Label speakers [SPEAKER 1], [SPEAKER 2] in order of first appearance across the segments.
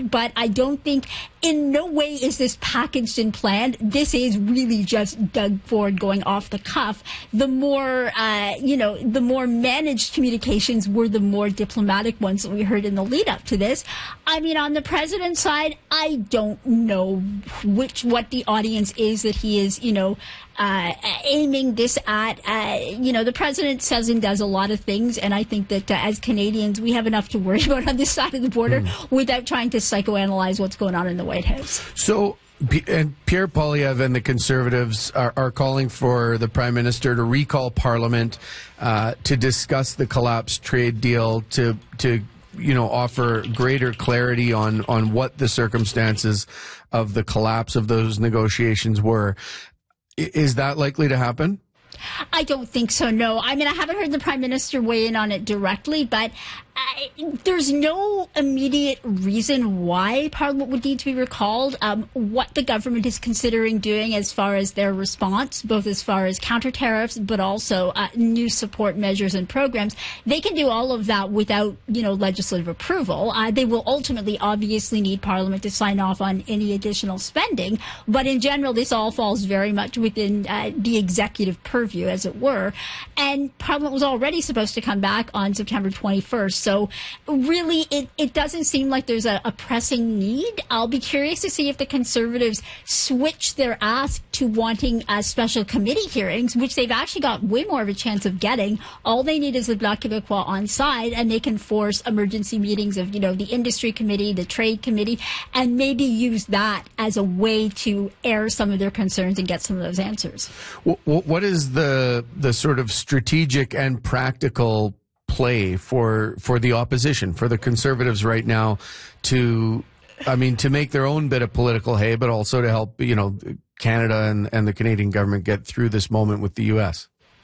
[SPEAKER 1] but I don't think in no way is this packaged and planned. This is really just Doug Ford going off the cuff. The more, the more managed communications were the more diplomatic ones that we heard in the lead up to this. I mean, on the president's side, I don't know what the audience is that he is, aiming this at. The president says and does a lot of things, and I think that as Canadians, we have enough to worry about on this side of the border without trying to psychoanalyze what's going on in the White House.
[SPEAKER 2] So, and Pierre Poilievre and the Conservatives are calling for the Prime Minister to recall Parliament to discuss the collapsed trade deal, to offer greater clarity on what the circumstances of the collapse of those negotiations were. Is that likely to happen?
[SPEAKER 1] I don't think so, no. I mean, I haven't heard the Prime Minister weigh in on it directly, but there's no immediate reason why Parliament would need to be recalled. What the government is considering doing as far as their response, both as far as counter tariffs, but also new support measures and programs, they can do all of that without, legislative approval. They will ultimately obviously need Parliament to sign off on any additional spending. But in general, this all falls very much within the executive purview, as it were. And Parliament was already supposed to come back on September 21st. So really, it doesn't seem like there's a pressing need. I'll be curious to see if the Conservatives switch their ask to wanting special committee hearings, which they've actually got way more of a chance of getting. All they need is the Bloc Québécois on side, and they can force emergency meetings of, the industry committee, the trade committee, and maybe use that as a way to air some of their concerns and get some of those answers.
[SPEAKER 2] What is the sort of strategic and practical play for the opposition, for the Conservatives right now to make their own bit of political hay, but also to help, Canada and the Canadian government get through this moment with the U.S.?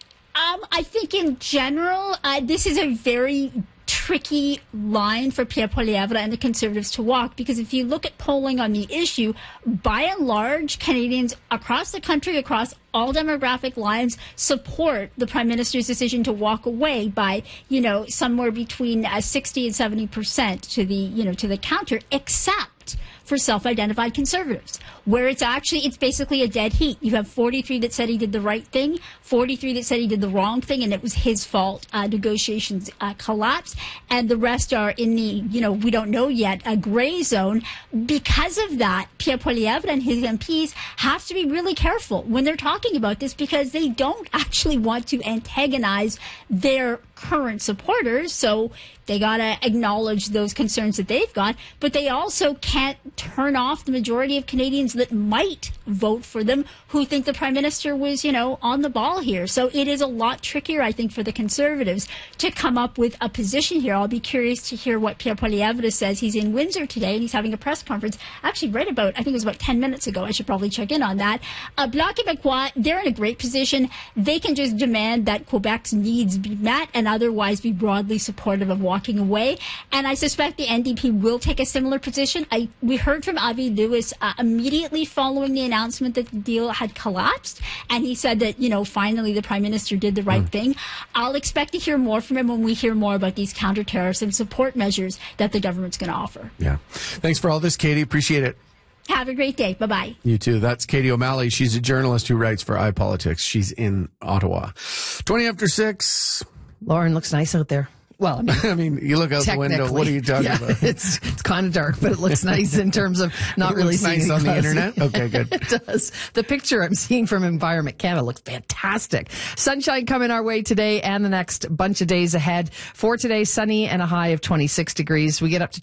[SPEAKER 1] I think in general, this is a very tricky line for Pierre Poilievre and the Conservatives to walk, because if you look at polling on the issue, by and large, Canadians across the country, across all demographic lines, support the Prime Minister's decision to walk away by, somewhere between 60 and 70% to the counter, except for self-identified Conservatives, where it's basically a dead heat. You have 43 that said he did the right thing, 43 that said he did the wrong thing, and it was his fault. Negotiations collapsed, and the rest are in the, we don't know yet, a gray zone. Because of that, Pierre Poilievre and his MPs have to be really careful when they're talking about this, because they don't actually want to antagonize their current supporters. So they got to acknowledge those concerns that they've got, but they also can't turn off the majority of Canadians that might vote for them, who think the Prime Minister was, on the ball here. So it is a lot trickier, I think, for the Conservatives to come up with a position here. I'll be curious to hear what Pierre Poilievre says. He's in Windsor today, and he's having a press conference, actually right about, I think it was about 10 minutes ago. I should probably check in on that. Bloc Québécois, they're in a great position. They can just demand that Quebec's needs be met and otherwise be broadly supportive of walking away. And I suspect the NDP will take a similar position. We heard from Avi Lewis immediately following the announcement that the deal had collapsed, and he said that, finally the Prime Minister did the right thing. I'll expect to hear more from him when we hear more about these counter-tariffs and support measures that the government's going to offer. Yeah.
[SPEAKER 2] Thanks for all this, Katie. Appreciate it.
[SPEAKER 1] Have a great day. Bye-bye.
[SPEAKER 2] You too. That's Katie O'Malley. She's a journalist who writes for iPolitics. She's in Ottawa. 20 after 6.
[SPEAKER 3] Lauren, looks nice out there. Well,
[SPEAKER 2] you look out the window. What are you talking about?
[SPEAKER 3] It's kind of dark, but it looks nice in terms of not really seeing
[SPEAKER 2] nice on the internet. Okay, good.
[SPEAKER 3] It does. The picture I'm seeing from Environment Canada looks fantastic. Sunshine coming our way today and the next bunch of days ahead. For today, sunny and a high of 26 degrees. We get up to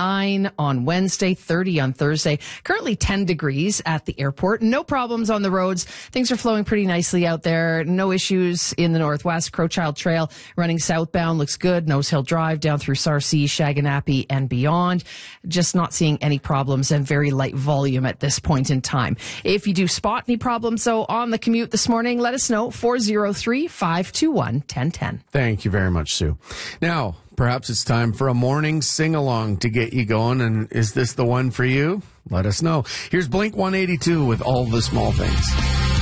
[SPEAKER 3] 29 on Wednesday, 30 on Thursday. Currently 10 degrees at the airport. No problems on the roads. Things are flowing pretty nicely out there. No issues in the northwest. Crowchild Trail running southbound looks good. Nose Hill Drive down through Sarcee, Shaganappi, and beyond. Just not seeing any problems and very light volume at this point in time. If you do spot any problems, though, on the commute this morning, let us know. 403-521-1010.
[SPEAKER 2] Thank you very much, Sue. Now, perhaps it's time for a morning sing-along to get you going. And is this the one for you? Let us know. Here's Blink 182 with All the Small Things.